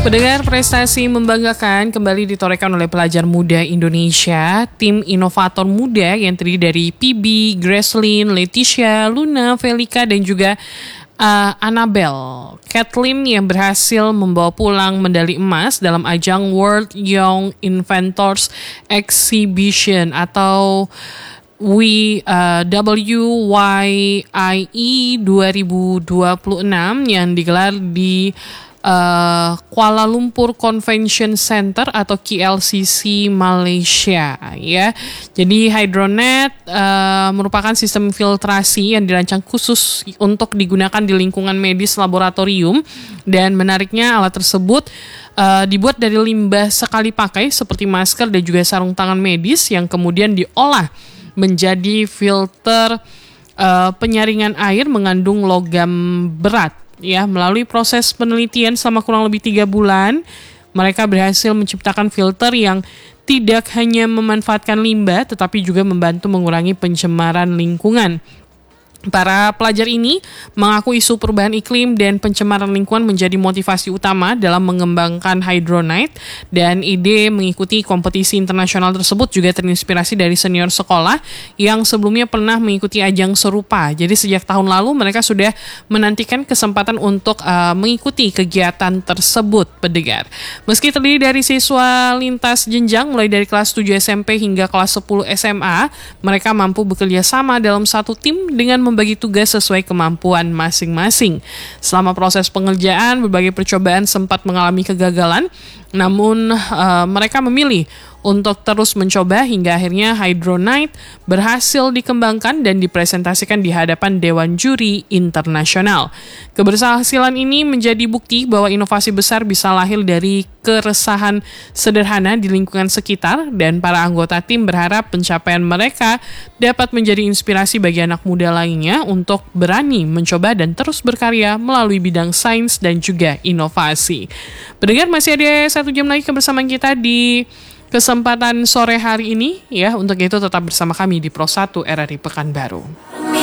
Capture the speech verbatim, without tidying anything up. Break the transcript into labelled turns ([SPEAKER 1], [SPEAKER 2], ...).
[SPEAKER 1] Pendengar, prestasi membanggakan kembali ditorehkan oleh pelajar muda Indonesia. Tim inovator muda yang terdiri dari P B, Gracelyn, Leticia, Luna, Velika, dan juga uh, Annabelle Kathleen yang berhasil membawa pulang medali emas dalam ajang World Young Inventors Exhibition atau W, uh, W Y I E dua ribu dua puluh enam yang digelar di Uh, Kuala Lumpur Convention Center atau K L C C Malaysia, ya. Jadi Hydronet uh, merupakan sistem filtrasi yang dirancang khusus untuk digunakan di lingkungan medis laboratorium, dan menariknya alat tersebut uh, dibuat dari limbah sekali pakai seperti masker dan juga sarung tangan medis yang kemudian diolah menjadi filter uh, penyaringan air mengandung logam berat. Ya, melalui proses penelitian selama kurang lebih tiga bulan, mereka berhasil menciptakan filter yang tidak hanya memanfaatkan limbah, tetapi juga membantu mengurangi pencemaran lingkungan. Para pelajar ini mengaku isu perubahan iklim dan pencemaran lingkungan menjadi motivasi utama dalam mengembangkan Hydronite, dan ide mengikuti kompetisi internasional tersebut juga terinspirasi dari senior sekolah yang sebelumnya pernah mengikuti ajang serupa. Jadi sejak tahun lalu mereka sudah menantikan kesempatan untuk uh, mengikuti kegiatan tersebut, pendengar. Meski terdiri dari siswa lintas jenjang mulai dari kelas tujuh S M P hingga kelas sepuluh S M A, mereka mampu bekerja sama dalam satu tim dengan membagi tugas sesuai kemampuan masing-masing. Selama proses pengerjaan, berbagai percobaan sempat mengalami kegagalan, namun uh, mereka memilih untuk terus mencoba hingga akhirnya Hydronite berhasil dikembangkan dan dipresentasikan di hadapan Dewan Juri Internasional. Keberhasilan ini menjadi bukti bahwa inovasi besar bisa lahir dari keresahan sederhana di lingkungan sekitar, dan para anggota tim berharap pencapaian mereka dapat menjadi inspirasi bagi anak muda lainnya untuk berani mencoba dan terus berkarya melalui bidang sains dan juga inovasi. Pendengar, masih ada satu jam lagi kebersamaan kita di kesempatan sore hari ini, ya. Untuk itu tetap bersama kami di Pro satu R R I Pekanbaru.